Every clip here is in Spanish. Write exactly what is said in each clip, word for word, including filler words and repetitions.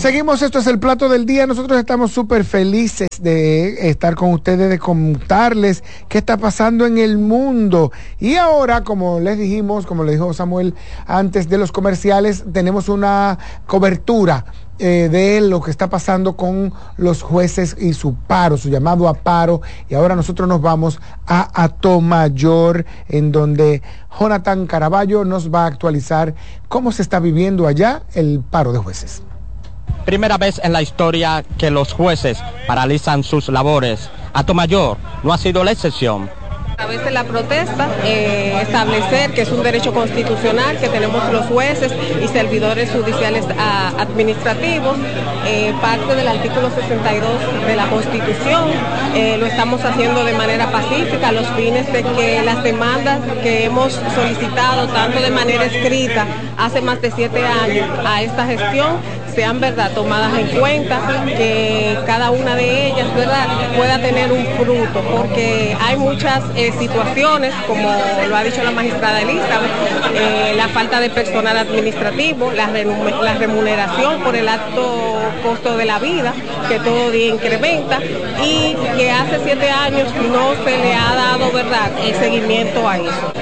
Seguimos, esto es el plato del día. Nosotros estamos súper felices de estar con ustedes, de contarles qué está pasando en el mundo. Y ahora, como les dijimos, como le dijo Samuel antes de los comerciales, tenemos una cobertura eh, de lo que está pasando con los jueces y su paro, su llamado a paro. Y ahora nosotros nos vamos a Atomayor, en donde Jonathan Caraballo nos va a actualizar cómo se está viviendo allá el paro de jueces. Primera vez en la historia que los jueces paralizan sus labores. Atomayor no ha sido la excepción. A través de la protesta, eh, establecer que es un derecho constitucional que tenemos los jueces y servidores judiciales a, administrativos, eh, parte del artículo sesenta y dos de la Constitución. Eh, lo estamos haciendo de manera pacífica a los fines de que las demandas que hemos solicitado, tanto de manera escrita hace más de siete años a esta gestión, sean verdad tomadas en cuenta, que cada una de ellas verdad pueda tener un fruto, porque hay muchas eh, situaciones, como lo ha dicho la magistrada Elizabeth, eh, la falta de personal administrativo, la, la remuneración por el alto costo de la vida, que todo día incrementa, y que hace siete años no se le ha dado verdad el seguimiento a eso.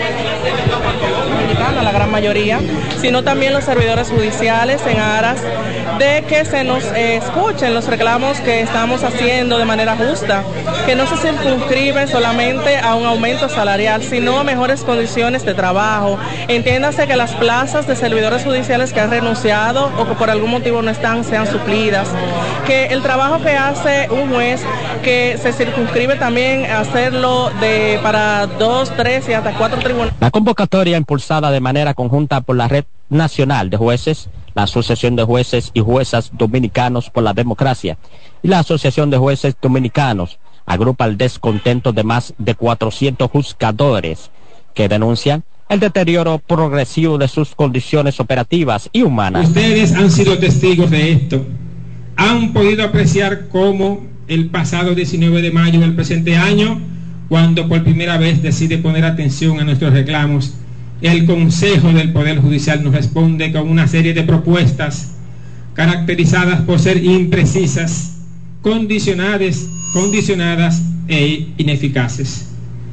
La gran mayoría, sino también los servidores judiciales en aras de que se nos eh, escuchen los reclamos que estamos haciendo de manera justa, que no se circunscriben solamente a un aumento salarial, sino a mejores condiciones de trabajo. Entiéndase que las plazas de servidores judiciales que han renunciado o que por algún motivo no están sean suplidas, que el trabajo que hace un juez, que se circunscribe también a hacerlo de para dos, tres y hasta cuatro tribunales. La convocatoria impulsada de manera conjunta por la Red Nacional de Jueces, la Asociación de Jueces y Juezas Dominicanos por la Democracia y la Asociación de Jueces Dominicanos agrupa el descontento de más de cuatrocientos juzgadores que denuncian el deterioro progresivo de sus condiciones operativas y humanas. Ustedes han sido testigos de esto. Han podido apreciar cómo el pasado diecinueve de mayo del presente año, cuando por primera vez decide poner atención a nuestros reclamos, el Consejo del Poder Judicial nos responde con una serie de propuestas caracterizadas por ser imprecisas, condicionadas, condicionadas e ineficaces.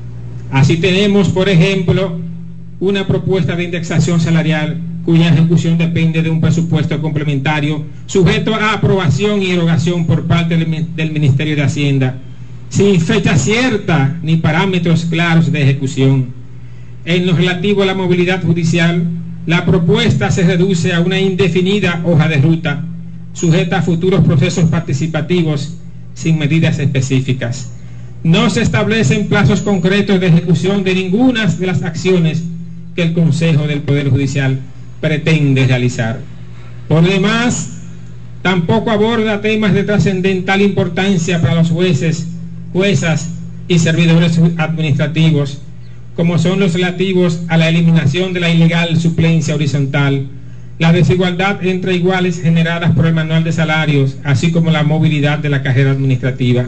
Así tenemos, por ejemplo, una propuesta de indexación salarial cuya ejecución depende de un presupuesto complementario sujeto a aprobación y erogación por parte del Ministerio de Hacienda, sin fecha cierta ni parámetros claros de ejecución. En lo relativo a la movilidad judicial, la propuesta se reduce a una indefinida hoja de ruta, sujeta a futuros procesos participativos sin medidas específicas. No se establecen plazos concretos de ejecución de ninguna de las acciones que el Consejo del Poder Judicial pretende realizar. Por demás, tampoco aborda temas de trascendental importancia para los jueces, juezas y servidores administrativos, como son los relativos a la eliminación de la ilegal suplencia horizontal, la desigualdad entre iguales generadas por el manual de salarios, así como la movilidad de la carrera administrativa.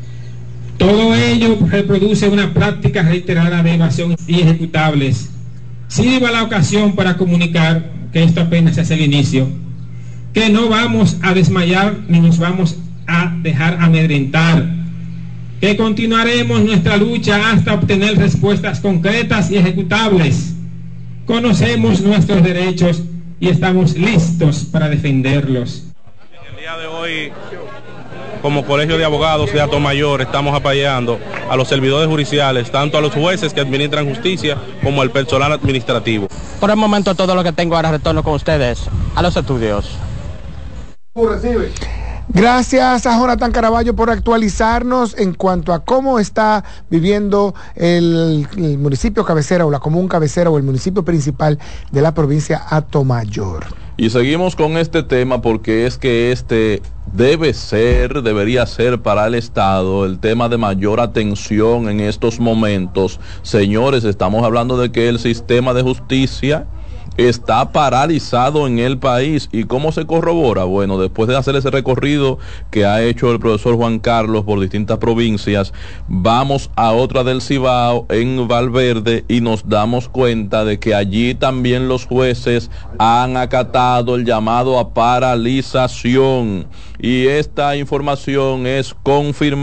Todo ello reproduce una práctica reiterada de evasión y ejecutables. Sirva la ocasión para comunicar que esto apenas es el inicio, que no vamos a desmayar ni nos vamos a dejar amedrentar, que continuaremos nuestra lucha hasta obtener respuestas concretas y ejecutables. Conocemos nuestros derechos y estamos listos para defenderlos. En el día de hoy, como Colegio de Abogados de Atomayor, estamos apoyando a los servidores judiciales, tanto a los jueces que administran justicia como al personal administrativo. Por el momento todo lo que tengo, ahora retorno con ustedes a los estudios. Gracias a Jonathan Caraballo por actualizarnos en cuanto a cómo está viviendo el, el municipio cabecera o la común cabecera o el municipio principal de la provincia Atomayor. Y seguimos con este tema porque es que este debe ser, debería ser para el Estado el tema de mayor atención en estos momentos. Señores, estamos hablando de que el sistema de justicia está paralizado en el país. ¿Y cómo se corrobora? Bueno, después de hacer ese recorrido que ha hecho el profesor Juan Carlos por distintas provincias, vamos a otra del Cibao, en Valverde, y nos damos cuenta de que allí también los jueces han acatado el llamado a paralización. Y esta información es confirmada